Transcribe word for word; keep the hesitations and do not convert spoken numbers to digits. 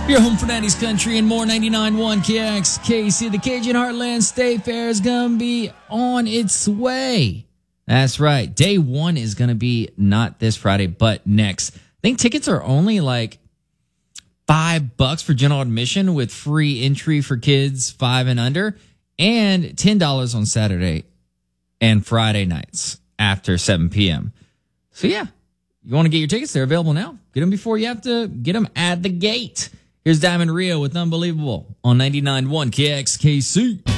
Your home for nineties country and more. Ninety-nine point one K X K C. The Cajun Heartland State Fair is going to be on its way. That's right. Day one is going to be not this Friday, but next. I think tickets are only like five bucks for general admission with free entry for kids five and under, and ten dollars on Saturday and Friday nights after seven p.m. So yeah, you want to get your tickets? They're available now. Get them before you have to get them at the gate. Here's Diamond Rio with Unbelievable on ninety-nine point one K X K C.